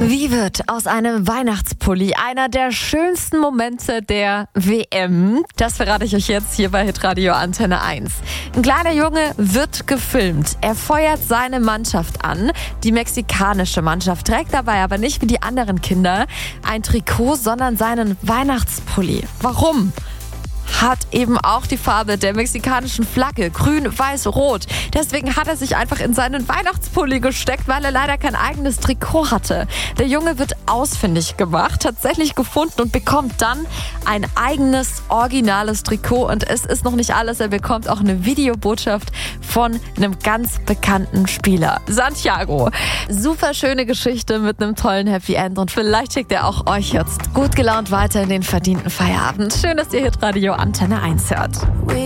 Wie wird aus einem Weihnachtspulli einer der schönsten Momente der WM? Das verrate ich euch jetzt hier bei Hitradio Antenne 1. Ein kleiner Junge wird gefilmt. Er feuert seine Mannschaft an. Die mexikanische Mannschaft trägt dabei aber nicht wie die anderen Kinder ein Trikot, sondern seinen Weihnachtspulli. Warum? Hat eben auch die Farbe der mexikanischen Flagge, grün, weiß, rot. Deswegen hat er sich einfach in seinen Weihnachtspulli gesteckt, weil er leider kein eigenes Trikot hatte. Der Junge wird ausfindig gemacht, tatsächlich gefunden und bekommt dann ein eigenes, originales Trikot. Und es ist noch nicht alles, er bekommt auch eine Videobotschaft von einem ganz bekannten Spieler, Santiago. Super schöne Geschichte mit einem tollen Happy End und vielleicht schickt er auch euch jetzt gut gelaunt weiter in den verdienten Feierabend. Schön, dass ihr Hitradio Antenne 1 hört.